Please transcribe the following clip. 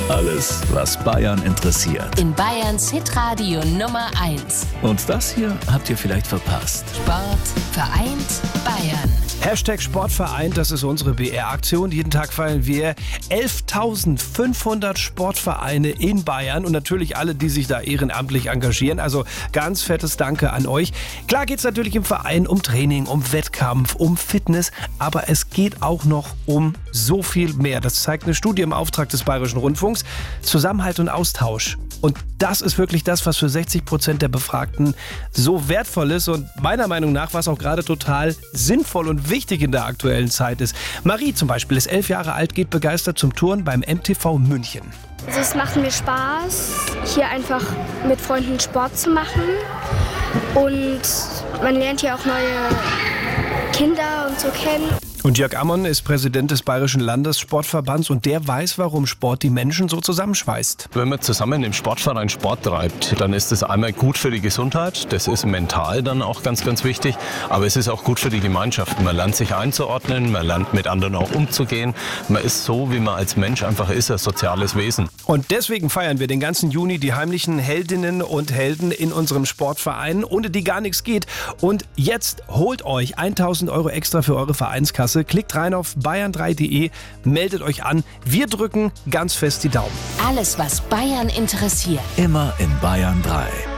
Alles, was Bayern interessiert. In Bayerns Hitradio Nummer 1. Und das hier habt ihr vielleicht verpasst. Sport vereint Bayern. Hashtag Sportvereint, das ist unsere BR-Aktion. Jeden Tag feiern wir 11.500 Sportvereine in Bayern und natürlich alle, die sich da ehrenamtlich engagieren. Also ganz fettes Danke an euch. Klar geht es natürlich im Verein um Training, um Wettkampf, um Fitness, aber es geht auch noch um so viel mehr. Das zeigt eine Studie im Auftrag des Bayerischen Rundfunks. Zusammenhalt und Austausch. Und das ist wirklich das, was für 60% der Befragten so wertvoll ist und meiner Meinung nach, was auch gerade total sinnvoll und wichtig in der aktuellen Zeit ist. Marie zum Beispiel ist 11 Jahre alt, geht begeistert zum Touren beim MTV München. Also es macht mir Spaß, hier einfach mit Freunden Sport zu machen. Und man lernt hier auch neue Kinder und so kennen. Und Jörg Ammon ist Präsident des Bayerischen Landessportverbands und der weiß, warum Sport die Menschen so zusammenschweißt. Wenn man zusammen im Sportverein Sport treibt, dann ist das einmal gut für die Gesundheit, das ist mental dann auch ganz, ganz wichtig, aber es ist auch gut für die Gemeinschaft. Man lernt sich einzuordnen, man lernt mit anderen auch umzugehen, man ist so, wie man als Mensch einfach ist, ein soziales Wesen. Und deswegen feiern wir den ganzen Juni die heimlichen Heldinnen und Helden in unserem Sportverein, ohne die gar nichts geht. Und jetzt holt euch 1.000 € extra für eure Vereinskasse. Klickt rein auf bayern3.de, meldet euch an. Wir drücken ganz fest die Daumen. Alles, was Bayern interessiert. Immer in Bayern 3.